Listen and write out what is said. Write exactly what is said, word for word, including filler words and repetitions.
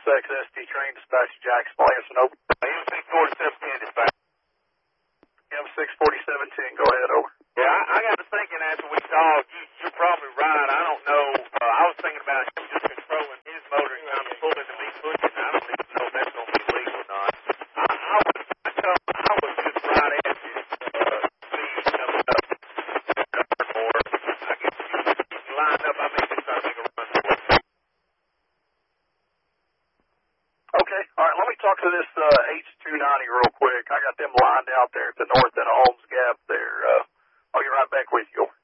X S T train dispatch Jackson Lansing over. M six forty-seven ten dispatch. M six forty-seven ten, go ahead, over. Yeah, I, I got to thinking after we talked, you, you're probably right. I don't know. Uh, I was thinking about him just controlling his motor and kind of pulling to me pushing. I don't even know if that's going to be legal or not. I, I was I, told, I was just right at his uh, speed coming up. More. I guess you, you lined up. I may just try to make a run for it. Okay, all right, let me talk to this uh, H two ninety real quick. I got them lined out there at the north end of Holmes Gap there. Uh, I'll get right back with you.